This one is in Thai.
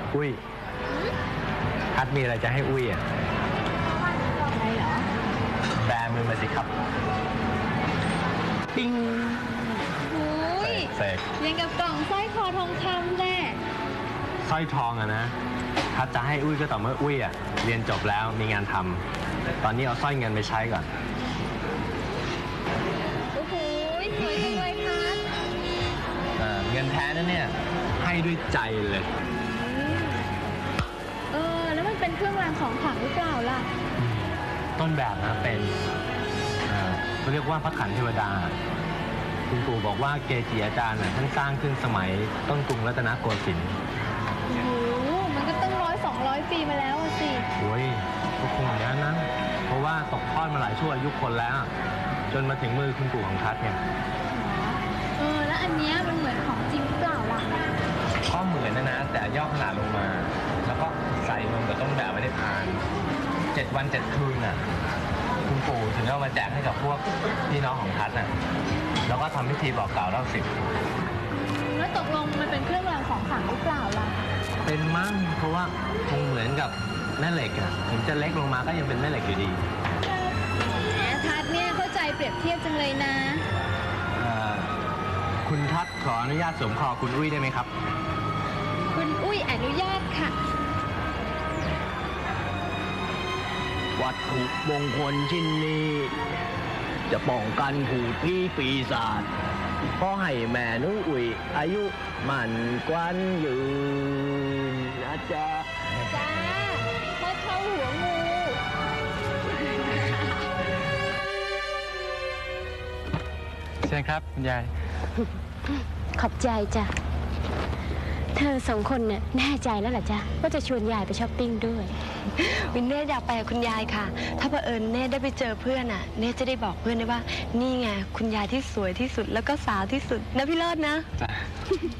อุ้ยทัดมีอะไรจะให้อุ้ยอ่ะอะไรเหรอแบมือมาสิครับปิ้งอุ้ยเสกยังกับกล่องสร้อยคอทองคำแน่สร้อยทองอะนะทัดจะให้อุ้ยก็ต่อเมื่ออุ้ยอ่ะเรียนจบแล้วมีงานทำตอนนี้เอาสร้อยเงินไปใช้ก่อนโอ้โหสวยจังเลยทัดเงินแท้นั่นเนี่ยให้ด้วยใจเลยแล้วมันเป็นเครื่องรางของขลังหรือเปล่าล่ะต้นแบบนะเป็นเขาเรียกว่าพระขันเทวดาคุณปู่บอกว่าเกจิอาจารย์ท่านสร้างขึ้นสมัยต้นกรุงรัตนโกสินทร์โอ้โหมันก็ตั้ง100-200 ปีมาแล้วสิโอ้ยก็คงอย่างนั้นนะเพราะว่าตกทอดมาหลายชั่วอายุคนแล้วจนมาถึงมือคุณปู่ของทัศน์เนี่ยแล้วอันเนี้ยมันเหมือนของจริงหรือเปล่าล่ะก็เหมือนนะแต่ย่อขนาดลงมาแล้วก็ใส่ลงกับต้นแบบไม่ได้ผ่าน7 วัน 7 คืนน่ะคุณปู่ถึงเอามาแจกให้กับพวกพี่น้องของทัศน์น่ะแล้วก็ทำพิธีบอกกล่าวเล่าสิบแล้วตกลงมันเป็นเครื่องรางของขลังหรือเปล่าล่ะเป็นมั้งเพราะว่าคงเหมือนกับแม่เหล็กอะถึงจะเล็กลงมาก็ยังเป็นแม่เหล็กอยู่ดีแหมทัศน์เนี่ยเข้าใจเปรียบเทียบจังเลยนะคุณทัศน์ขออนุญาตสวมคอคุณอุ้ยได้ไหมครับคุณอุ้ยอนุญาตค่ะวัตถุมงคลชิ้นนี้จะป้องกันผูดผีปีศาจขอให้แม่นุ้ยอายุมั่นกวันยืนนะจ๊ะจ้าพ่อเข้าหัวงูเชิญครับคุณยายขอบใจจ้ะเธอสองคนเนี่ยแน่ใจแล้วเหรอจ๊ะว่าจะชวนยายไปช้อปปิ้งด้วยวินเน่อยากไปกับคุณยายค่ะถ้าเผอิญเน่ได้ไปเจอเพื่อนอ่ะเน่จะได้บอกเพื่อนได้ว่านี่ไงคุณยายที่สวยที่สุดแล้วก็สาวที่สุดนะพี่เลิศนะ